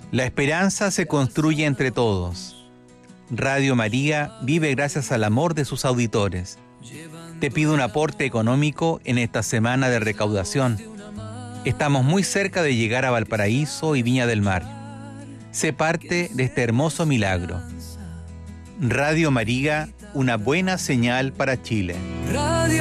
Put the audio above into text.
La esperanza se construye entre todos. Radio María vive gracias al amor de sus auditores. Te pido un aporte económico en esta semana de recaudación. Estamos muy cerca de llegar a Valparaíso y Viña del Mar. Sé parte de este hermoso milagro. Radio María, una buena señal para Chile.